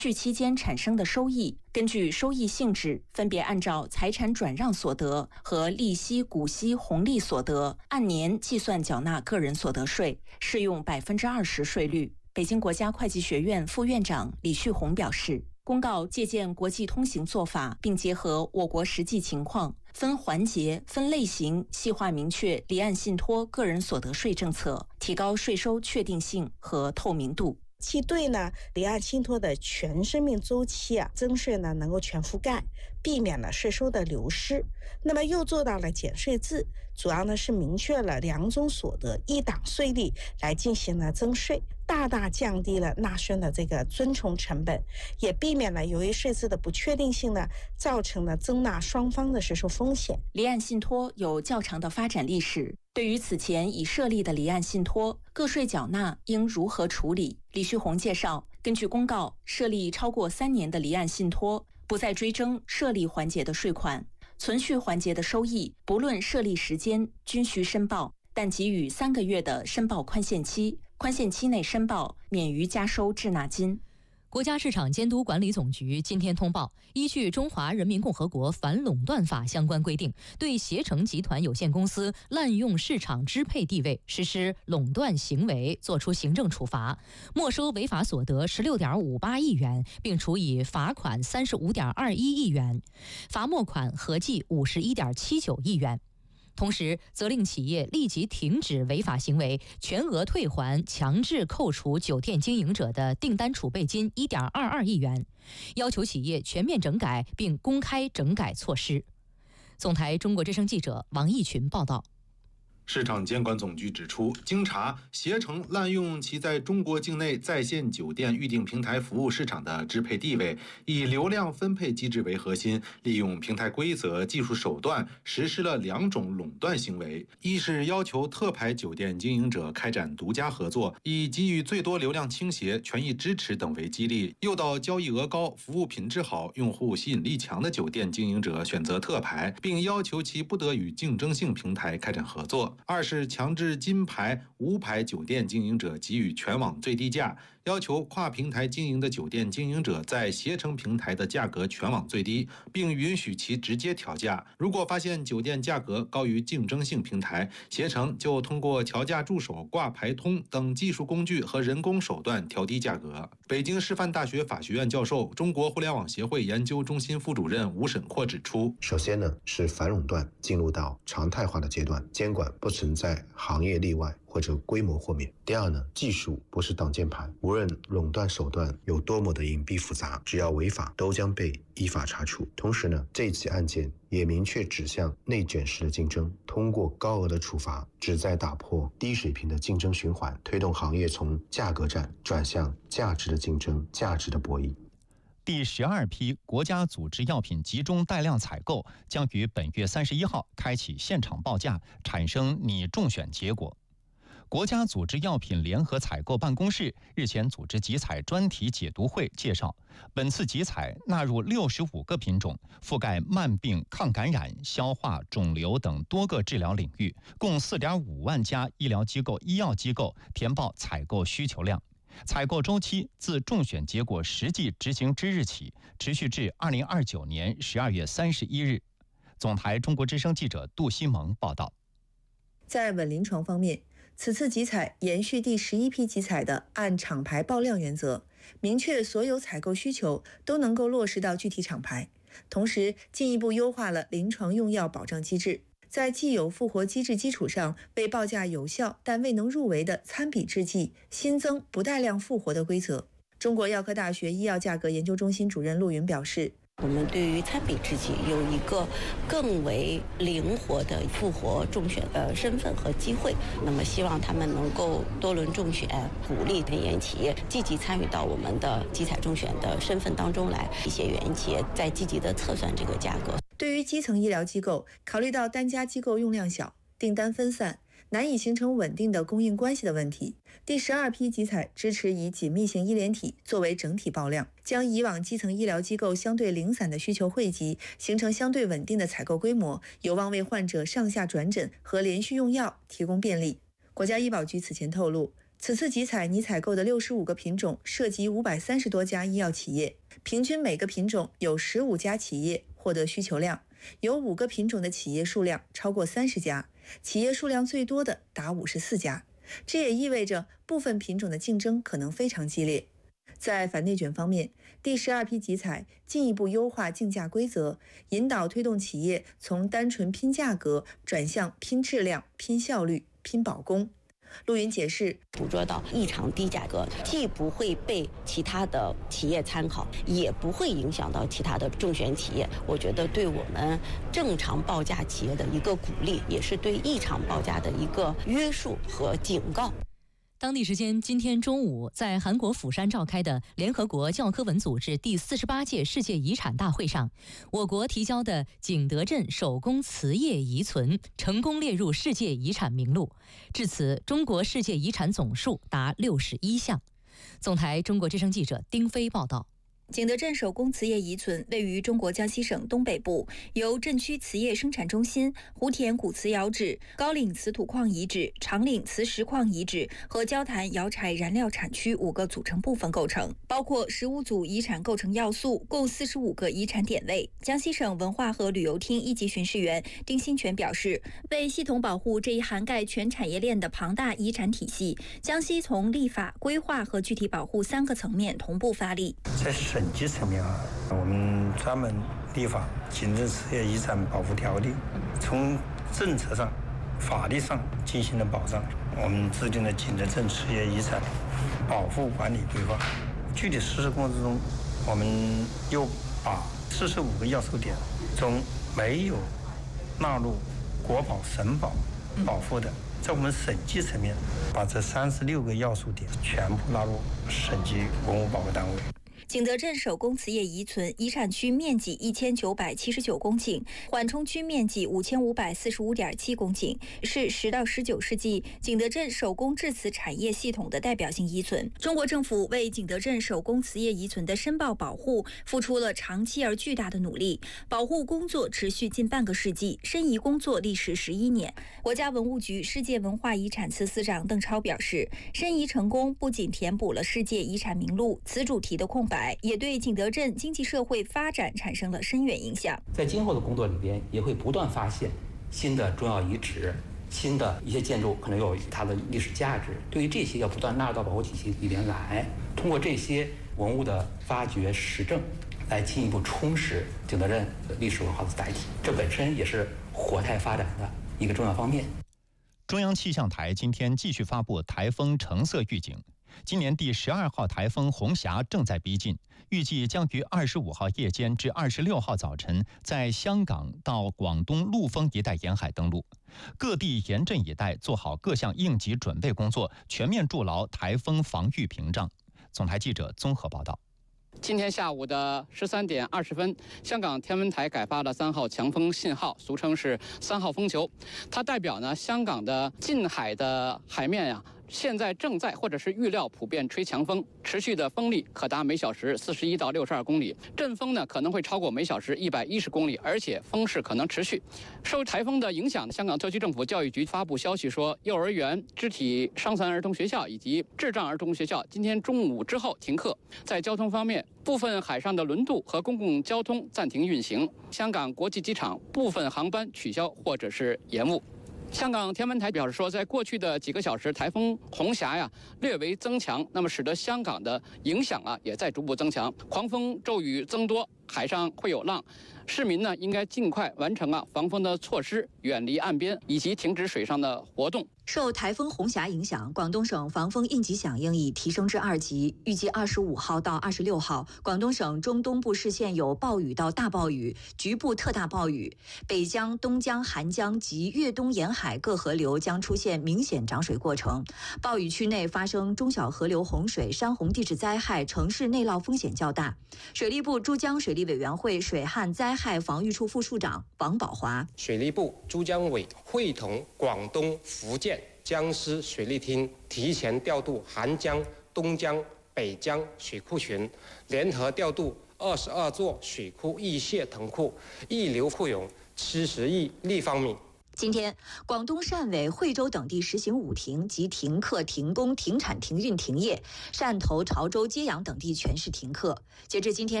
续期间产生的收益，根据收益性质，分别按照财产转让所得和利息、股息、红利所得按年计算缴纳个人所得税，适用20%税率。北京国家会计学院副院长李旭红表示，公告借鉴国际通行做法，并结合我国实际情况，分环节、分类型细化明确离岸信托个人所得税政策，提高税收确定性和透明度。 其对呢离岸信托的全生命周期增税呢能够全覆盖，避免了税收的流失。那么又做到了减税制，主要呢是明确了两种所得一档税率来进行了增税，大大降低了纳税的这个遵从成本，也避免了由于税制的不确定性呢造成了征纳双方的税收风险。 离岸信托有较长的发展历史，对于此前已设立的离岸信托，个税缴纳应如何处理？李旭红介绍，根据公告，设立超过3年的离岸信托，不再追征设立环节的税款，存续环节的收益，不论设立时间均需申报，但给予3个月的申报宽限期，宽限期内申报免于加收滞纳金。 国家市场监督管理总局今天通报，依据《中华人民共和国反垄断法》相关规定，对携程集团有限公司滥用市场支配地位实施垄断行为作出行政处罚，没收违法所得16.58亿元，并处以罚款35.21亿元，罚没款合计51.79亿元。同时，责令企业立即停止违法行为，全额退还强制扣除酒店经营者的订单储备金1.22亿元，要求企业全面整改并公开整改措施。总台中国之声记者王义群报道。 市场监管总局指出，经查，携程滥用其在中国境内在线酒店预订平台服务市场的支配地位，以流量分配机制为核心，利用平台规则、技术手段实施了2种垄断行为：一是要求特牌酒店经营者开展独家合作，以给予最多流量倾斜、权益支持等为激励，诱导交易额高、服务品质好、用户吸引力强的酒店经营者选择特牌，并要求其不得与竞争性平台开展合作。二是强制金牌、无牌酒店经营者给予全网最低价，要求跨平台经营的酒店经营者在携程平台的价格全网最低，并允许其直接调价。如果发现酒店价格高于竞争性平台，携程就通过调价助手、挂牌通等技术工具和人工手段调低价格。北京师范大学法学院教授、中国互联网协会研究中心副主任吴沈阔指出， 首先呢是反垄断进入到常态化的阶段，监管不存在行业例外或者规模豁免。第二呢，技术不是挡箭牌，无论垄断手段有多么的隐蔽复杂，只要违法都将被依法查处。同时呢，这起案件也明确指向内卷式的竞争，通过高额的处罚旨在打破低水平的竞争循环，推动行业从价格战转向价值的竞争、价值的博弈。 第12批国家组织药品集中带量采购将于本月31号开启现场报价，产生拟中选结果。国家组织药品联合采购办公室日前组织集采专题解读会介绍，本次集采纳入65个品种，覆盖慢病、抗感染、消化、肿瘤等多个治疗领域，共4.5万家医疗机构、医药机构填报采购需求量。采购周期自中选结果实际执行之日起，持续至2029年12月31日。总台中国之声记者杜西蒙报道。 在稳临床方面，此次集采延续第11批集采的按厂牌报量原则，明确所有采购需求都能够落实到具体厂牌，同时进一步优化了临床用药保障机制，在既有复活机制基础上，为报价有效但未能入围的参比制剂新增不带量复活的规则。中国药科大学医药价格研究中心主任陆云表示， 我们对于参比制剂有一个更为灵活的复活中选的身份和机会，那么希望他们能够多轮中选，鼓励原研企业积极参与到我们的集采中选的身份当中来，一些原研企业在积极的测算这个价格。 对于基层医疗机构，考虑到单家机构用量小、订单分散，难以形成稳定的供应关系的问题，第12批集采支持以紧密型医联体作为整体报量，将以往基层医疗机构相对零散的需求汇集，形成相对稳定的采购规模，有望为患者上下转诊和连续用药提供便利。国家医保局此前透露， 此次集采拟采购的65个品种涉及530多家医药企业，平均每个品种有15家企业获得需求量，有5个品种的企业数量超过30家，企业数量最多的达54家。这也意味着部分品种的竞争可能非常激烈。在反内卷方面，第12批集采进一步优化竞价规则，引导推动企业从单纯拼价格转向拼质量、拼效率、拼保供。陆云解释， 捕捉到异常低价格，既不会被其他的企业参考，也不会影响到其他的中选企业。我觉得对我们正常报价企业的一个鼓励，也是对异常报价的一个约束和警告。 当地时间今天中午，在韩国釜山召开的联合国教科文组织第48届世界遗产大会上，我国提交的景德镇手工瓷业遗存成功列入世界遗产名录。至此，中国世界遗产总数达61项。总台中国之声记者丁飞报道。 景德镇手工瓷业遗存位于中国江西省东北部，由镇区瓷业生产中心、湖田古瓷窑址、高岭瓷土矿遗址、长岭瓷石矿遗址和焦坛窑柴燃料产区5个组成部分构成，包括15组遗产构成要素，共45个遗产点位。江西省文化和旅游厅一级巡视员丁新全表示，为系统保护这一涵盖全产业链的庞大遗产体系，江西从立法、规划和具体保护3个层面同步发力。 在省级层面我们专门立法《景德镇瓷业遗产保护条例》，从政策上、法律上进行了保障。我们制定了《景德镇瓷业遗产保护管理规划》，具体实施过程中，我们又把45个要素点中没有纳入国保、省保保护的，在我们省级层面，把这36个要素点全部纳入省级文物保护单位。 景德镇手工瓷业遗存遗产区面积1979公顷，缓冲区面积5545.7公顷，是10到19世纪景德镇手工制瓷产业系统的代表性遗存。中国政府为景德镇手工瓷业遗存的申报保护付出了长期而巨大的努力，保护工作持续近半个世纪，申遗工作历时11年。国家文物局世界文化遗产司司长邓超表示，申遗成功不仅填补了世界遗产名录此主题的空白，也对景德镇经济社会发展产生了深远影响。 在今后的工作里边，也会不断发现新的重要遗址、新的一些建筑可能有它的历史价值。对于这些，要不断纳入到保护体系里边来，通过这些文物的发掘实证，来进一步充实景德镇历史文化的载体。这本身也是活态发展的一个重要方面。 中央气象台今天继续发布台风橙色预警。今年第12号台风红霞正在逼近，预计将于25号夜间至26号早晨在香港到广东陆丰一带沿海登陆。各地严阵以待，做好各项应急准备工作，全面筑牢台风防御屏障。总台记者综合报道。 今天下午的13点20分，香港天文台改发了3号强风信号，俗称是3号风球。它代表呢，香港的近海的海面现在正在或者是预料普遍吹强风，持续的风力可达每小时41到62公里，阵风呢可能会超过每小时110公里，而且风势可能持续。受台风的影响，香港特区政府教育局发布消息说，幼儿园、肢体伤残儿童学校以及智障儿童学校今天中午之后停课。在交通方面，部分海上的轮渡和公共交通暂停运行，香港国际机场部分航班取消或者是延误。香港天文台表示说，在过去的几个小时，台风红霞略微增强，那么使得香港的影响也在逐步增强，狂风骤雨增多，海上会有浪。市民呢应该尽快完成防风的措施，远离岸边以及停止水上的活动。 受台风红霞影响，广东省防风应急响应已提升至2级，预计25号到26号，广东省中东部市县有暴雨到大暴雨，局部特大暴雨。北江、东江、韩江及粤东沿海各河流将出现明显涨水过程，暴雨区内发生中小河流洪水、山洪地质灾害，城市内涝风险较大。水利部珠江水利委员会水旱灾害防御处副处长王宝华， 水利部珠江委会同广东、福建、江西水利厅提前调度韩江、东江、北江水库群，联合调度22座水库溢泄腾库，溢流库容70亿立方米。 今天，广东汕尾、惠州等地实行5停即停课、停工、停产、停运、停业；汕头、潮州、揭阳等地全市停课。截至今天